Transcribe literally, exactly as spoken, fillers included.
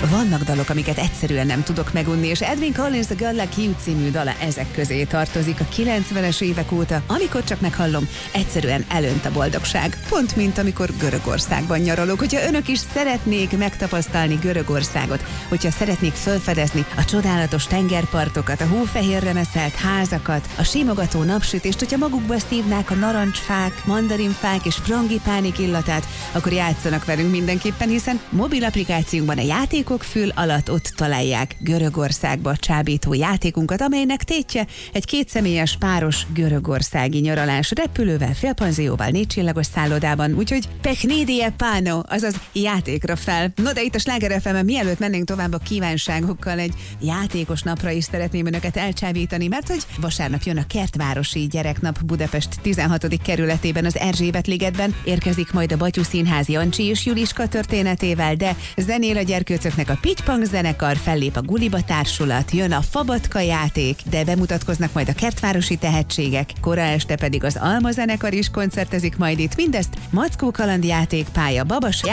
Vannak dalok, amiket egyszerűen nem tudok megunni, és Edwin Collins A Girl Like You című dala ezek közé tartozik a kilencvenes évek óta, amikor csak meghallom, egyszerűen elönt a boldogság. Pont mint amikor Görögországban nyaralok. Hogyha önök is szeretnék megtapasztalni Görögországot, hogyha szeretnék felfedezni a csodálatos tengerpartokat, a hófehérre meszelt házakat, a simogató napsütést, hogyha magukba szívnák a narancsfák, mandarinfák és frangipánik illatát, akkor játszanak velünk mindenképpen, hiszen mobil applikációnkban a játékok fül alatt ott találják Görögországba csábító játékunkat, amelynek tétje egy kétszemélyes páros görögországi nyaralás repülővel, félpanzióval, négy csillagos szállodában, úgyhogy peknédie páno, azaz játékra fel. No de itt a Sláger ef em-en mielőtt mennénk tovább a kívánságokkal, egy játékos napra is szeretném önöket elcsábítani, mert hogy vasárnap jön a Kertvárosi Gyereknap Budapest tizenhatodik kerületében, az Erzsébet-ligetben, érkezik majd a Batyú Színház Jancsi és Juliska történetével, de zenél a gyerkőcöknek a Pittypunk zenekar, fellép a Guliba társulat, jön a Fabatka játék, de bemutatkoznak majd a kertvárosi tehetségek, kora este pedig az Alma zenekar is koncertezik majd itt, mindezt Mackó kalandjáték pálya Babas